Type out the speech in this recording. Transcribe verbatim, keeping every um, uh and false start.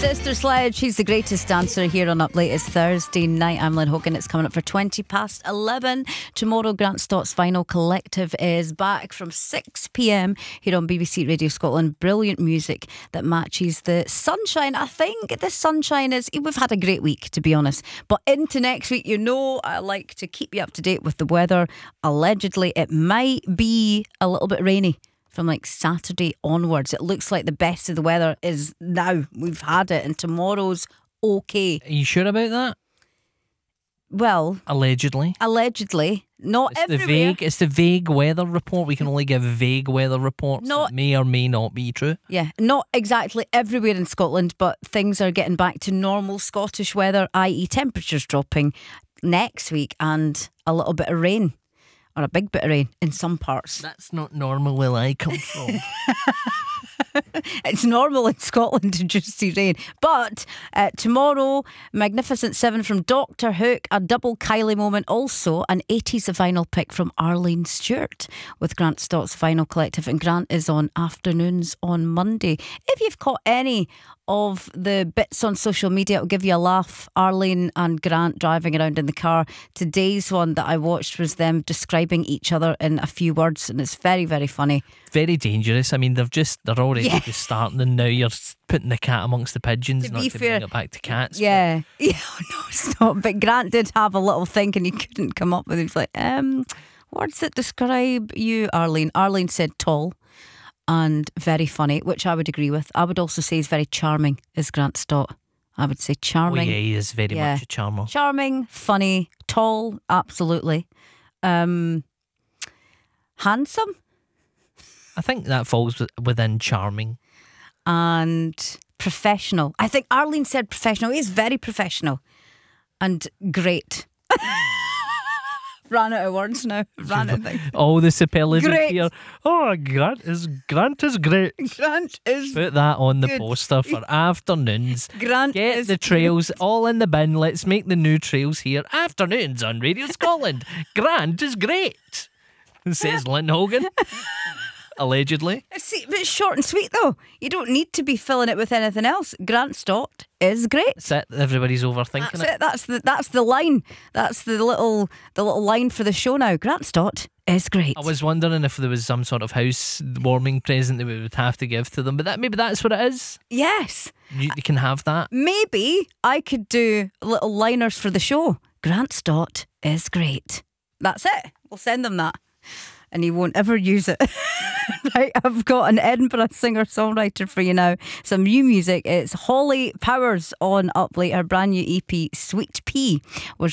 Sister Sledge, she's the greatest dancer here on Up Late. It's Thursday night. I'm Lynn Hogan. It's coming up for twenty past eleven. Tomorrow, Grant Stott's Vinyl Collective is back from six p.m. here on B B C Radio Scotland. Brilliant music that matches the sunshine. I think the sunshine is... We've had a great week, to be honest. But into next week, you know I like to keep you up to date with the weather. Allegedly, it might be a little bit rainy from like Saturday onwards. It looks like the best of the weather is now. We've had it, and tomorrow's okay. Are you sure about that? Well, allegedly. Allegedly. Not it's everywhere. The vague, it's the vague weather report. We can only give vague weather reports not, that may or may not be true. Yeah, not exactly everywhere in Scotland, but things are getting back to normal Scottish weather, that is temperatures dropping next week and a little bit of rain. Or a big bit of rain in some parts. That's not normal where I come from. It's normal in Scotland to just see rain. But uh, tomorrow, Magnificent Seven from Doctor Hook, a double Kylie moment, also an eighties vinyl pick from Arlene Stewart with Grant Stott's Vinyl Collective. And Grant is on afternoons on Monday. If you've caught any of the bits on social media, it'll give you a laugh. Arlene and Grant driving around in the car. Today's one that I watched was them describing each other in a few words, and it's very, very funny. Very dangerous. I mean, they've just they're already yeah. just starting, and now you're putting the cat amongst the pigeons. To not be to fair, bring it back to cats. Yeah, but. yeah, no, it's not. But Grant did have a little think, and he couldn't come up with it. He was like, um, words that describe you, Arlene. Arlene said tall and very funny, which I would agree with. I would also say he's very charming, is Grant Stott. I would say charming. Oh yeah, he is very yeah. much a charmer. Charming, funny, tall, absolutely. Um, handsome. I think that falls within charming. And professional. I think Arlene said professional. He's very professional. And great. Ran out of words now. Ran out of things. All the superlatives Great. here. Oh, Grant is Grant is great. Grant is Put that on the good. poster for afternoons. Grant Get is the trails good. all in the bin. Let's make the new trails here. Afternoons on Radio Scotland. Grant is great, says Lynn Hogan. Allegedly. See, but it's short and sweet though. You don't need to be filling it with anything else. Grant Stott is great. That's it. Everybody's overthinking That's it. it. That's the that's the line. That's the little the little line for the show now. Grant Stott is great. I was wondering if there was some sort of housewarming present that we would have to give to them, but that maybe that's what it is. Yes. You, you can have that. Maybe I could do little liners for the show. Grant Stott is great. That's it. We'll send them that. And he won't ever use it. Right, I've got an Edinburgh singer-songwriter for you now. Some new music. It's Holly Powers on Up Late. Her brand new E P, Sweet Pea, was